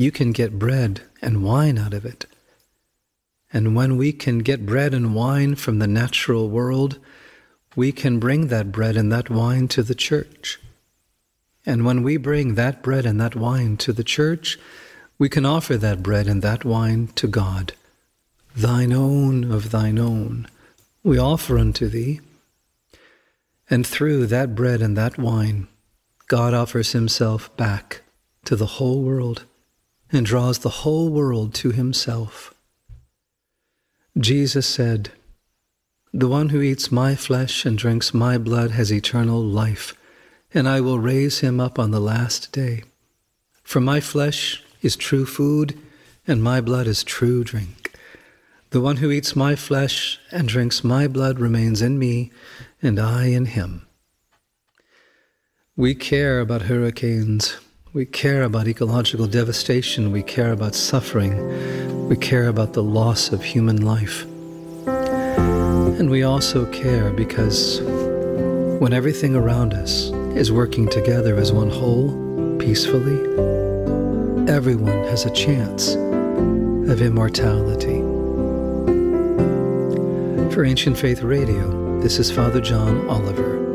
you can get bread and wine out of it. And when we can get bread and wine from the natural world, we can bring that bread and that wine to the church. And when we bring that bread and that wine to the church, we can offer that bread and that wine to God. Thine own of thine own, we offer unto thee. And through that bread and that wine, God offers himself back to the whole world and draws the whole world to himself. Jesus said, "The one who eats my flesh and drinks my blood has eternal life, and I will raise him up on the last day. For my flesh is true food, and my blood is true drink. The one who eats my flesh and drinks my blood remains in me, and I in him." We care about hurricanes. We care about ecological devastation. We care about suffering. We care about the loss of human life. And we also care because when everything around us is working together as one whole, peacefully, everyone has a chance of immortality. For Ancient Faith Radio, this is Father John Oliver.